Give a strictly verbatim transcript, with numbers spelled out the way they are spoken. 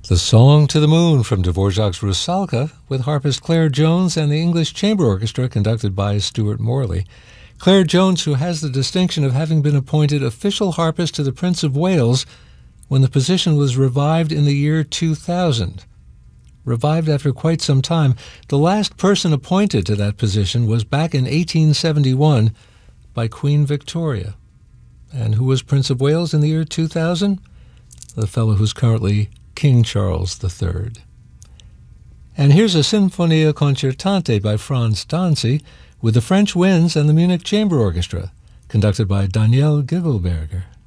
The Song to the Moon from Dvorak's Rusalka with harpist Claire Jones and the English Chamber Orchestra conducted by Stuart Morley. Claire Jones, who has the distinction of having been appointed official harpist to the Prince of Wales when the position was revived in the year two thousand. Revived after quite some time, the last person appointed to that position was back in eighteen seventy-one by Queen Victoria. And who was Prince of Wales in the year two thousand? The fellow who's currently King Charles the Third. And here's a Sinfonia Concertante by Franz Danzi with the French Winds and the Munich Chamber Orchestra, conducted by Daniel Gigelberger.